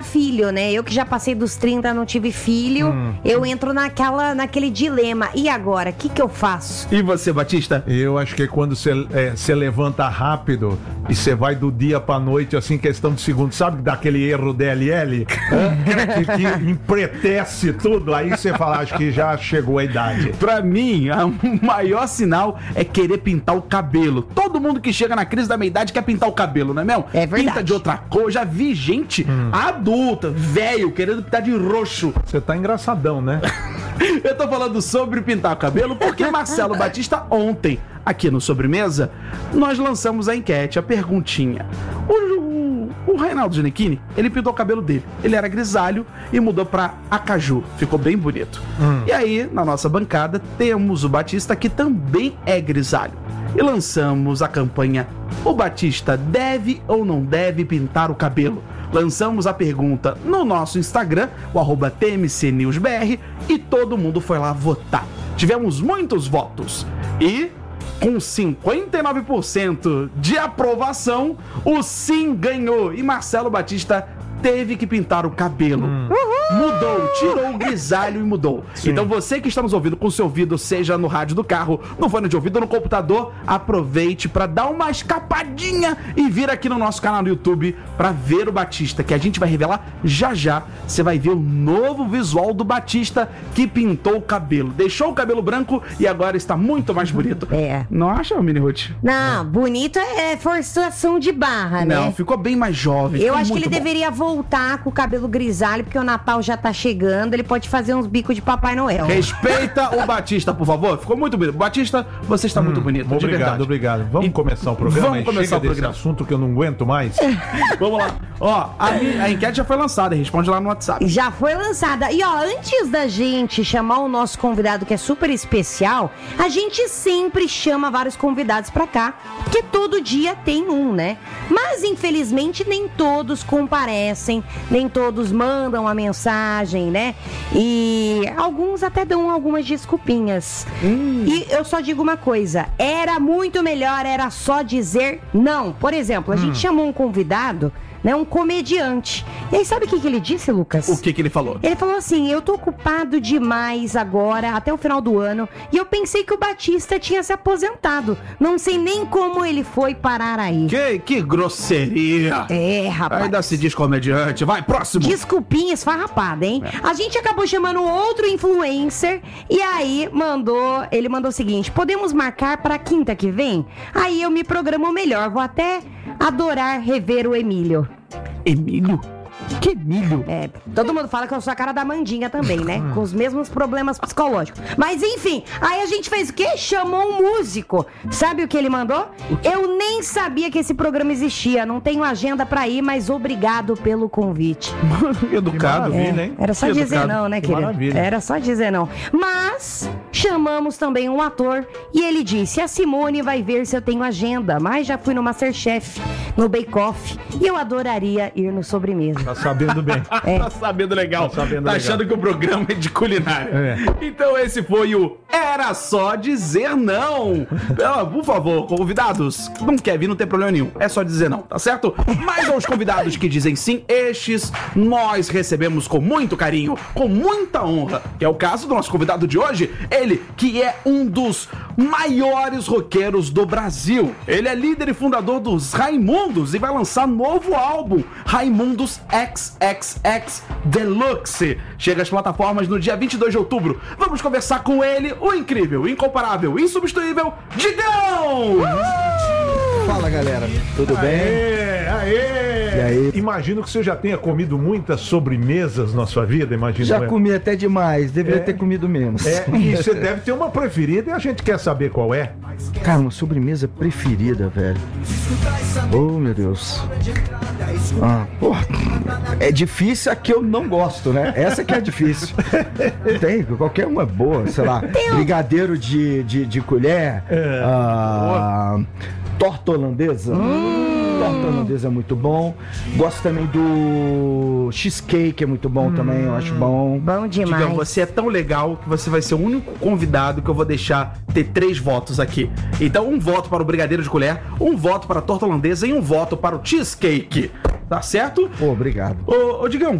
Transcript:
filho, né? Eu que já passei dos 30, não tive filho, eu entro naquele dilema. E agora, o que eu faço? E você, Batista? Eu acho que quando você levanta rápido e você vai do dia pra noite, assim, questão de segundos, sabe daquele erro DLL? que empretece tudo, aí você fala, acho que já chegou a idade. Pra mim, o maior sinal é querer pintar o cabelo. Todo mundo que chega na crise da meia-idade quer pintar o cabelo, não é mesmo? É verdade. Pinta de outra cor. Já vi gente adulta, velho, querendo pintar de roxo. Você tá engraçadão, né? Eu tô falando sobre pintar o cabelo porque Marcelo Batista ontem, aqui no Sobremesa, nós lançamos a enquete, a perguntinha. O Reinaldo Ginechini, ele pintou o cabelo dele. Ele era grisalho e mudou pra acaju. Ficou bem bonito. E aí, na nossa bancada, temos o Batista, que também é grisalho. E lançamos a campanha: o Batista deve ou não deve pintar o cabelo? Lançamos a pergunta no nosso Instagram, o @TMCNewsBR, e todo mundo foi lá votar. Tivemos muitos votos. E, com 59% de aprovação, o sim ganhou. E Marcelo Batista teve que pintar o cabelo. Mudou, tirou o grisalho e mudou. Sim. Então você que está nos ouvindo com seu ouvido, seja no rádio do carro, no fone de ouvido ou no computador, aproveite para dar uma escapadinha e vir aqui no nosso canal no YouTube para ver o Batista, que a gente vai revelar já já. Você vai ver o novo visual do Batista, que pintou o cabelo. Deixou o cabelo branco e agora está muito mais bonito. É. Não acha, Mini Ruth? Não, bonito é forçação de barra, né? Não, ficou bem mais jovem. Eu ficou acho que muito ele bom. deveria voltar com o cabelo grisalho, porque o Natal já tá chegando, ele pode fazer uns bicos de Papai Noel. Respeita o Batista, por favor. Ficou muito bonito. Batista, você está muito bonito, de Obrigado, verdade. obrigado. Vamos começar o programa? Vamos começar o desse programa. assunto que eu não aguento mais. Vamos lá. Ó, a enquete já foi lançada, responde lá no WhatsApp. Já foi lançada. E ó, antes da gente chamar o nosso convidado, que é super especial, a gente sempre chama vários convidados pra cá, porque todo dia tem um, né? Mas infelizmente nem todos comparecem, nem todos mandam a mensagem, né? E alguns até dão algumas desculpinhas. E eu só digo uma coisa: era muito melhor, era só dizer não. Por exemplo, a gente chamou um convidado, né, um comediante. E aí sabe o que ele disse, Lucas? O que ele falou? Ele falou assim: eu tô ocupado demais agora, até o final do ano, e eu pensei que o Batista tinha se aposentado. Não sei nem como ele foi parar aí. Que grosseria. É, rapaz. Ainda se diz comediante. Vai, próximo. Desculpinha esfarrapada, hein? A gente acabou chamando outro influencer e aí ele mandou o seguinte: podemos marcar pra quinta que vem? Aí eu me programo melhor, vou até adorar rever o Emílio. Emílio? Que Emílio? É, todo mundo fala que eu sou a cara da Mandinga também, né? Com os mesmos problemas psicológicos. Mas enfim, aí a gente fez o quê? Chamou um músico. Sabe o que ele mandou? Eu nem sabia que esse programa existia. Não tenho agenda pra ir, mas obrigado pelo convite. Educado. Que maravilha, hein? Era só Que dizer educado. não, né, Que querido? maravilha. Era só dizer não. Mas chamamos também um ator e ele disse: a Simone vai ver se eu tenho agenda, mas já fui no Masterchef, no Bake Off, e eu adoraria ir no Sobremesa. Tá sabendo bem. Tá sabendo legal. Tá sabendo Tá legal. achando que o programa é de culinária. É. Então esse foi o Era Só Dizer Não. Por favor, convidados, não quer vir, não tem problema nenhum. É só dizer não, tá certo? Mas aos convidados que dizem sim, estes nós recebemos com muito carinho, com muita honra. Que é o caso do nosso convidado de hoje, ele que é um dos maiores roqueiros do Brasil. Ele é líder e fundador dos Raimundos e vai lançar novo álbum, Raimundos XXX Deluxe. Chega às plataformas no dia 22 de outubro. Vamos conversar com ele, o incrível, incomparável, insubstituível Digão! Fala, galera, tudo bem? Aê! E aí? Imagino que você já tenha comido muitas sobremesas na sua vida, imagino. Já comi até demais, deveria É. ter comido menos. E você deve ter uma preferida e a gente quer saber qual é. Cara, uma sobremesa preferida, velho. Oh, meu Deus. Porra, é difícil a que eu não gosto, né? Essa que é difícil. Tem, qualquer uma é boa, sei lá. Brigadeiro de colher. Torta holandesa. Torta holandesa é muito bom. Gosto também do cheesecake, é muito bom também, eu acho bom. Bom demais. Digão, você é tão legal que você vai ser o único convidado que eu vou deixar ter 3 votos aqui. Então, um voto para o brigadeiro de colher, um voto para a torta holandesa e um voto para o cheesecake. Tá certo? Pô, obrigado. Ô Digão,